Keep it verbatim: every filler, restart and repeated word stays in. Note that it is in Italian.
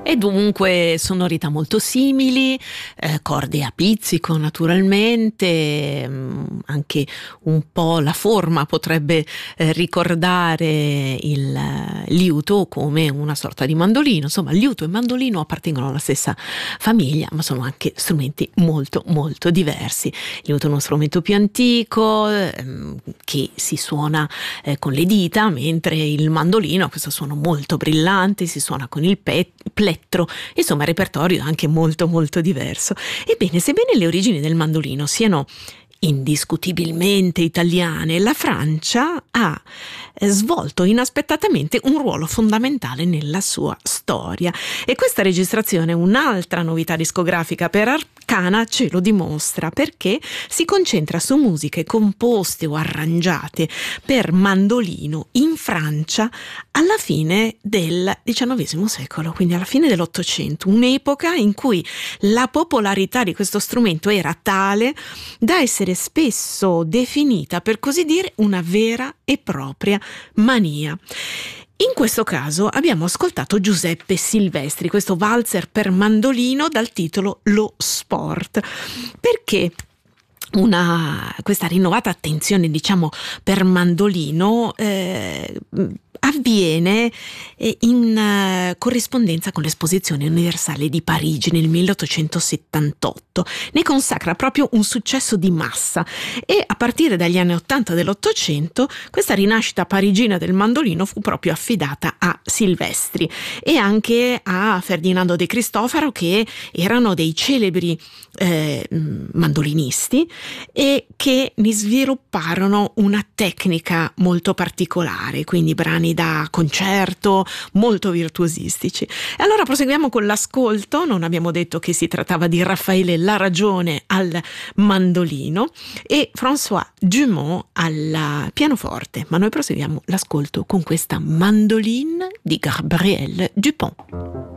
E dunque sonorità molto simili, eh, corde a pizzico naturalmente, mh, anche un po' la forma potrebbe eh, ricordare il eh, liuto come una sorta di mandolino. Insomma, liuto e mandolino appartengono alla stessa famiglia, ma sono anche strumenti molto molto diversi. Il liuto è uno strumento più antico ehm, che si suona eh, con le dita, mentre il mandolino ha questo suono molto brillante, si suona con il pe- plettro. Insomma, il repertorio è anche molto molto diverso. Ebbene, sebbene le origini del mandolino siano indiscutibilmente italiane, la Francia ha eh, svolto inaspettatamente un ruolo fondamentale nella sua storia, e questa registrazione, un'altra novità discografica per Arcana, ce lo dimostra, perché si concentra su musiche composte o arrangiate per mandolino in Francia alla fine del diciannovesimo secolo, quindi alla fine dell'Ottocento, un'epoca in cui la popolarità di questo strumento era tale da essere spesso definita, per così dire, una vera e propria mania. In questo caso abbiamo ascoltato Giuseppe Silvestri, questo valzer per mandolino dal titolo Lo Sport. Perché una, questa rinnovata attenzione, diciamo, per mandolino eh, avviene in uh, corrispondenza con l'Esposizione Universale di Parigi nel milleottocentosettantotto. Ne consacra proprio un successo di massa, e a partire dagli anni ottanta dell'Ottocento questa rinascita parigina del mandolino fu proprio affidata a Silvestri e anche a Ferdinando De Cristofaro, che erano dei celebri eh, mandolinisti e che ne svilupparono una tecnica molto particolare, quindi brani da concerto molto virtuosistici. E allora proseguiamo con l'ascolto. Non abbiamo detto che si trattava di Raffaele La Ragione al mandolino e François Dumont al pianoforte, ma noi proseguiamo l'ascolto con questa Mandoline di Gabriel Dupont.